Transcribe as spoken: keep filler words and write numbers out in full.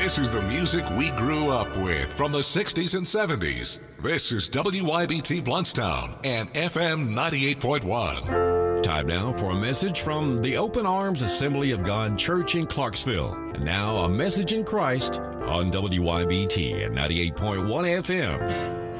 This is the music we grew up with from the sixties and seventies. This is W Y B T Bluntstown and F M ninety-eight point one. Time now for a message from the Open Arms Assembly of God Church in Clarksville. And now a message in Christ on W Y B T at ninety-eight point one F M.